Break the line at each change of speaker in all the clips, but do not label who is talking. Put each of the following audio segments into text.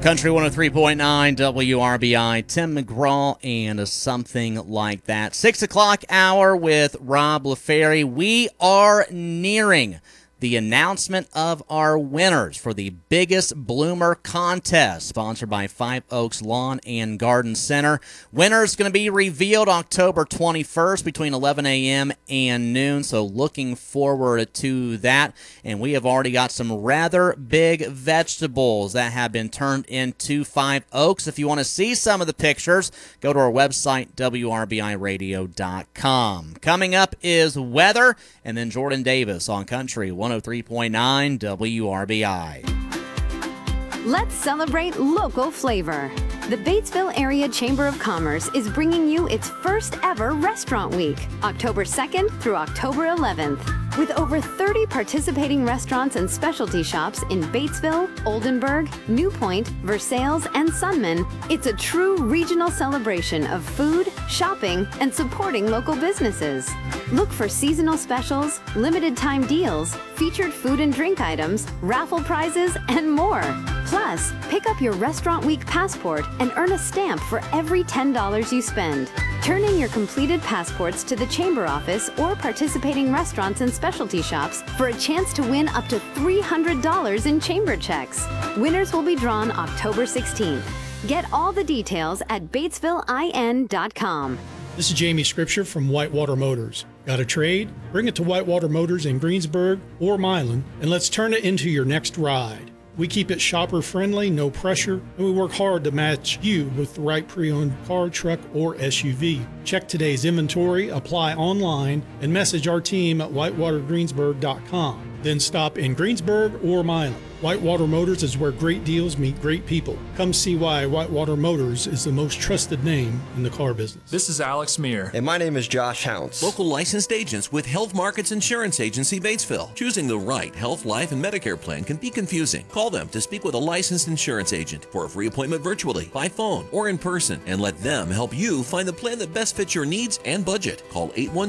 Country 103.9 WRBI, Tim McGraw and Something Like That. 6 o'clock hour with Rob LaFerry. We are nearing the announcement of our winners for the Biggest Bloomer contest, sponsored by Five Oaks Lawn and Garden Center. Winners going to be revealed October 21st between 11 a.m. and noon, so looking forward to that. And we have already got some rather big vegetables that have been turned into Five Oaks. If you want to see some of the pictures, go to our website, WRBIRadio.com. Coming up is weather, and then Jordan Davis on Country 103.9 WRBI.
Let's celebrate local flavor. The Batesville Area Chamber of Commerce is bringing you its first ever Restaurant Week, October 2nd through October 11th. With over 30 participating restaurants and specialty shops in Batesville, Oldenburg, New Point, Versailles, and Sunman, it's a true regional celebration of food, shopping, and supporting local businesses. Look for seasonal specials, limited time deals, featured food and drink items, raffle prizes, and more. Plus, pick up your Restaurant Week passport and earn a stamp for every $10 you spend. Turn in your completed passports to the Chamber office or participating restaurants and specialty shops for a chance to win up to $300 in Chamber checks. Winners will be drawn October 16th. Get all the details at BatesvilleIN.com.
This is Jamie Scripture from Whitewater Motors. Got a trade? Bring it to Whitewater Motors in Greensburg or Milan, and let's turn it into your next ride. We keep it shopper-friendly, no pressure, and we work hard to match you with the right pre-owned car, truck, or SUV. Check today's inventory, apply online, and message our team at whitewatergreensburg.com. Then stop in Greensburg or Milan. Whitewater Motors is where great deals meet great people. Come see why Whitewater Motors is the most trusted name in the car business.
This is Alex Meir.
And my name is Josh Hounce.
Local licensed agents with Health Markets Insurance Agency, Batesville. Choosing the right health, life, and Medicare plan can be confusing. Call them to speak with a licensed insurance agent for a free appointment virtually, by phone, or in person, and let them help you find the plan that best fits your needs and budget. Call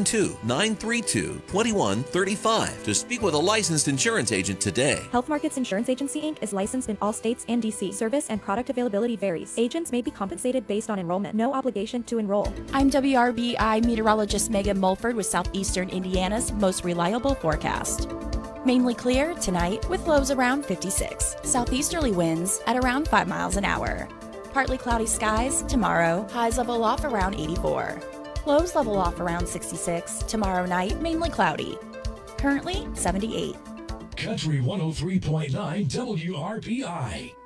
812-932-2135 to speak with a licensed insurance agent today.
Health Markets Insurance Agency, Inc. is licensed in all states and D.C. Service and product availability varies. Agents may be compensated based on enrollment. No obligation to enroll.
I'm WRBI meteorologist Megan Mulford with Southeastern Indiana's most reliable forecast. Mainly clear tonight with lows around 56. Southeasterly winds at around 5 miles an hour. Partly cloudy skies tomorrow. Highs level off around 84. Lows level off around 66. Tomorrow night mainly cloudy. Currently 78.
Country 103.9 WRBI.